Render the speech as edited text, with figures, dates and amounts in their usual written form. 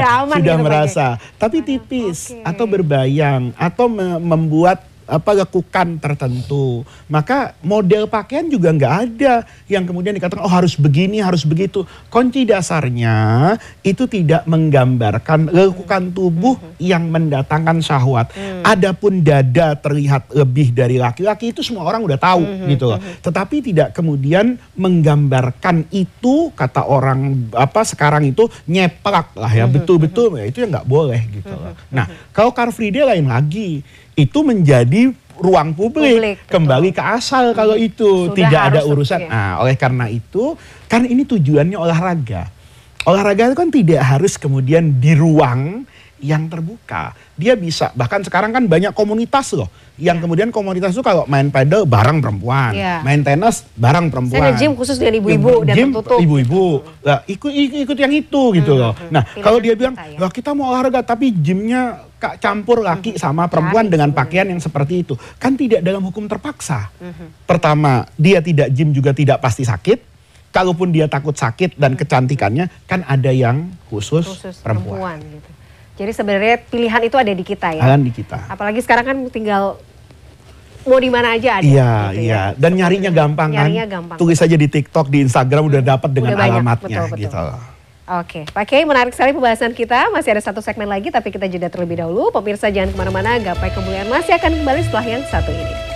aman sudah gitu, merasa, tapi tipis atau berbayang atau membuat lekukan tertentu, maka model pakaian juga nggak ada yang kemudian dikatakan oh harus begini harus begitu. Kunci dasarnya itu tidak menggambarkan lekukan tubuh yang mendatangkan syahwat. Adapun dada terlihat lebih dari laki-laki itu semua orang udah tahu gitu loh. Tetapi tidak kemudian menggambarkan itu, kata orang sekarang itu nyeplak lah ya, betul-betul ya, itu ya nggak boleh gitu loh. Nah kalau Car Free Day lain lagi, itu menjadi ruang publik, kembali ke asal kalau itu Sudah tidak ada urusan. harus Nah, oleh karena itu, kan ini tujuannya olahraga. Olahraga itu kan tidak harus kemudian di ruang yang terbuka. Dia bisa, bahkan sekarang kan banyak komunitas loh, yang kemudian komunitas itu kalau main padel bareng perempuan, main tenis bareng perempuan. Saya nge-gym khusus dengan ibu-ibu dan tertutup. Ibu-ibu, ikut yang itu gitu loh. Nah, kalau dia bilang, wah kita mau olahraga tapi gymnya campur laki sama perempuan dengan pakaian yang seperti itu, kan tidak dalam hukum terpaksa. Pertama, dia tidak gym juga tidak pasti sakit. Kalaupun dia takut sakit dan kecantikannya, kan ada yang khusus perempuan gitu. Jadi sebenarnya pilihan itu ada di kita ya. Pilihan di kita. Apalagi sekarang kan tinggal mau di mana aja ada. Iya, gitu iya. Dan nyarinya gampang kan. Tulis saja di TikTok, di Instagram udah dapat dengan alamatnya gitu. Oke, Pak Kiai, menarik sekali pembahasan kita. Masih ada satu segmen lagi tapi kita jeda terlebih dahulu. Pemirsa jangan kemana-mana, Gapai Kemuliaan masih akan kembali setelah yang satu ini.